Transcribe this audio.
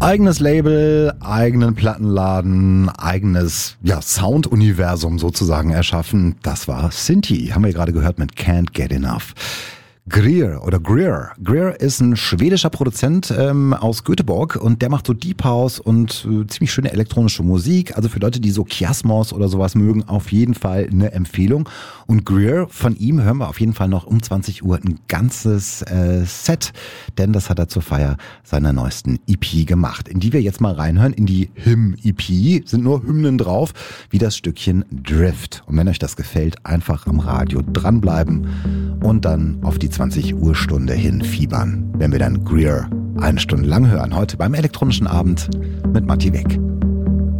Eigenes Label, eigenen Plattenladen, eigenes Sounduniversum sozusagen erschaffen. Das war Sinti, haben wir gerade gehört mit Can't Get Enough. Greer. Greer ist ein schwedischer Produzent aus Göteborg und der macht so Deep House und ziemlich schöne elektronische Musik. Also für Leute, die so Kiasmos oder sowas mögen, auf jeden Fall eine Empfehlung. Und Greer, von ihm hören wir auf jeden Fall noch um 20 Uhr ein ganzes Set, denn das hat er zur Feier seiner neuesten EP gemacht, in die wir jetzt mal reinhören. In die Hymn-EP sind nur Hymnen drauf, wie das Stückchen Drift. Und wenn euch das gefällt, einfach am Radio dranbleiben und dann auf die 20 Uhr Stunde hin fiebern, wenn wir dann Greer 1 Stunde lang hören. Heute beim elektronischen Abend mit Matti Weck.